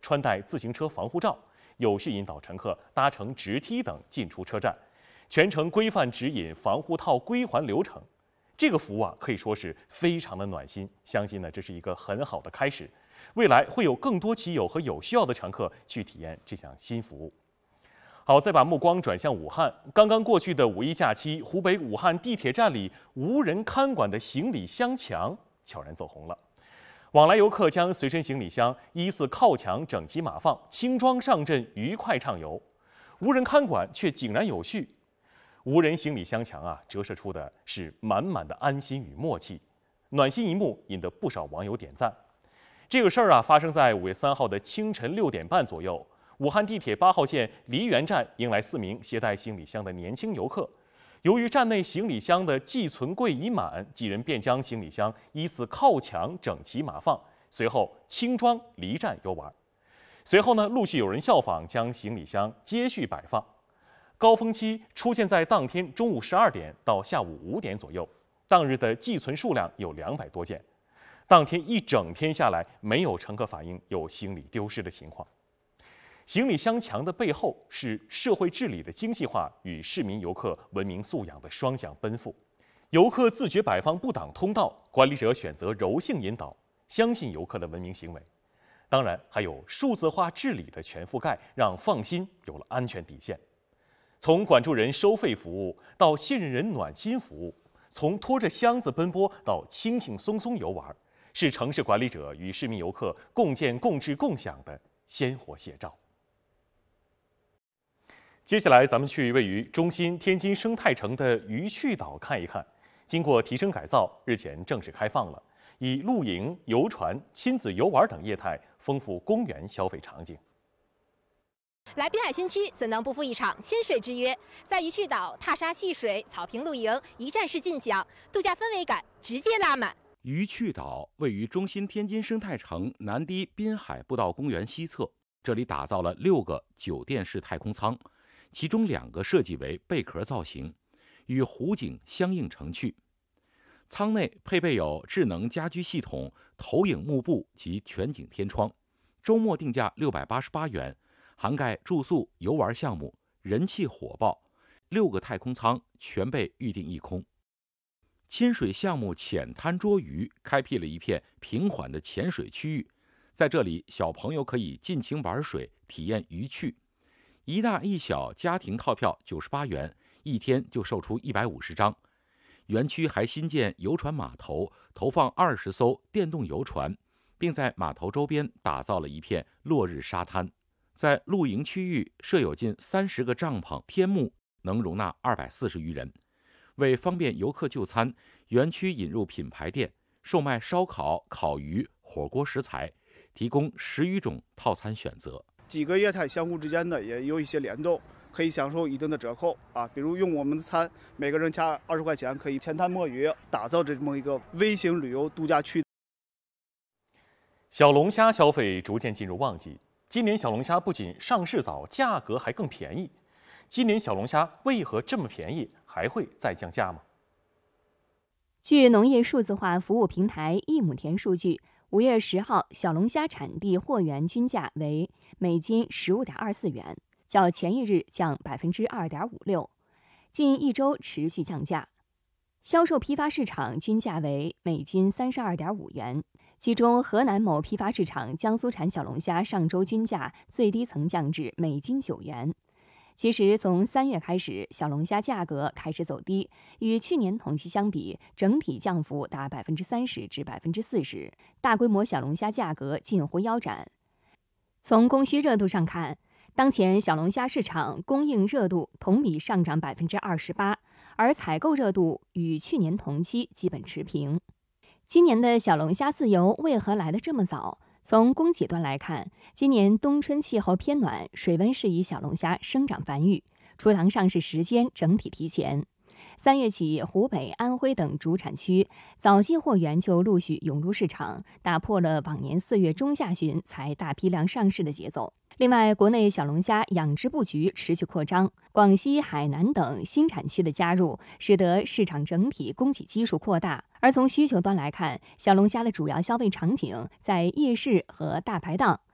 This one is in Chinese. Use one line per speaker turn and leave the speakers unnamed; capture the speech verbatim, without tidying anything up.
穿戴自行车防护罩，有序引导乘客搭乘直梯等进出车站，全程规范指引防护套归还流程。这个服务啊，可以说是非常的暖心，相信呢这是一个很好的开始。未来会有更多骑友和有需要的乘客去体验这项新服务。好，再把目光转向武汉。刚刚过去的五一假期，湖北武汉地铁站里无人看管的行李箱墙悄然走红了。往来游客将随身行李箱依次靠墙整齐码放，轻装上阵，愉快畅游。无人看管却井然有序。无人行李箱墙啊，折射出的是满满的安心与默契，暖心一幕引得不少网友点赞。这个事儿啊，发生在五月三号的清晨六点半左右。武汉地铁八号线梨园站迎来四名携带行李箱的年轻游客，由于站内行李箱的寄存柜已满，几人便将行李箱依次靠墙整齐码放，随后轻装离站游玩。随后呢，陆续有人效仿，将行李箱接续摆放。高峰期出现在当天中午十二点到下午五点左右，当日的寄存数量有两百多件。当天一整天下来，没有乘客反映有行李丢失的情况。行李箱墙的背后是社会治理的精细化与市民游客文明素养的双向奔赴。游客自觉摆放不挡通道，管理者选择柔性引导，相信游客的文明行为。当然，还有数字化治理的全覆盖，让放心有了安全底线。从管住人收费服务到信任人暖心服务，从拖着箱子奔波到轻轻松松游玩，是城市管理者与市民游客共建共治共享的鲜活写照。接下来，咱们去位于中心天津生态城的鱼趣岛看一看。经过提升改造，日前正式开放了，以露营、游船、亲子游玩等业态丰富公园消费场景。
来滨海新区怎能不负一场亲水之约？在鱼趣岛踏沙戏水、草坪露营，一站式尽享，度假氛围感直接拉满。
鱼趣岛位于中心天津生态城南堤滨海步道公园西侧，这里打造了六个酒店式太空舱。其中两个设计为贝壳造型，与湖景相映成趣。舱内配备有智能家居系统、投影幕布及全景天窗。周末定价六百八十八元，涵盖住宿、游玩项目，人气火爆。六个太空舱全被预定一空。亲水项目浅滩捉鱼开辟了一片平缓的潜水区域，在这里，小朋友可以尽情玩水，体验鱼趣。一大一小家庭套票九十八元，一天就售出一百五十张。园区还新建游船码头，投放二十艘电动游船，并在码头周边打造了一片落日沙滩。在露营区域设有近三十个帐篷天幕，能容纳二百四十余人。为方便游客就餐，园区引入品牌店，售卖烧烤、烤鱼、火锅食材，提供十余种套餐选择。
几个业态相互之间的也有一些联动，可以享受一定的折扣啊。比如用我们的餐，每个人加二十块钱，可以浅滩摸鱼，打造这么一个微型旅游度假区。
小龙虾消费逐渐进入旺季，今年小龙虾不仅上市早，价格还更便宜。今年小龙虾为何这么便宜，还会再降价吗？
据农业数字化服务平台一亩田数据，五月十号，小龙虾产地货源均价为每斤十五点二四元，较前一日降百分之二点五六，近一周持续降价。销售批发市场均价为每斤三十二点五元，其中河南某批发市场江苏产小龙虾上周均价最低曾降至每斤九元。其实，从三月开始，小龙虾价格开始走低，与去年同期相比，整体降幅达百分之三十至百分之四十，大规模小龙虾价格近乎腰斩。从供需热度上看，当前小龙虾市场供应热度同比上涨百分之二十八，而采购热度与去年同期基本持平。今年的小龙虾自由为何来得这么早？从供给端来看，今年冬春气候偏暖，水温适宜小龙虾生长繁育，出塘上市时间整体提前。三月起，湖北、安徽等主产区早季货源就陆续涌入市场，打破了往年四月中下旬才大批量上市的节奏。另外，国内小龙虾养殖布局持续扩张，广西、海南等新产区的加入，使得市场整体供给基数扩大。而从需求端来看，小龙虾的主要消费场景在夜市和大排档，